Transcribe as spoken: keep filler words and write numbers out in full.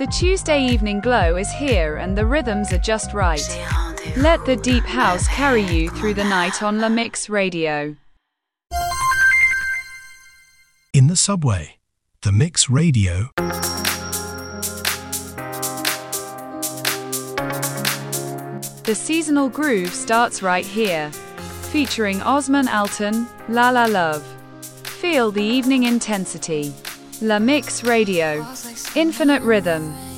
The Tuesday evening glow is here and the rhythms are just right. Let the deep house carry you through the night on La Mix Radio. In the subway, The Mix Radio. The seasonal groove starts right here. Featuring Osman Alton, La La Love. Feel the evening intensity. La Mix Radio. Infinite rhythm.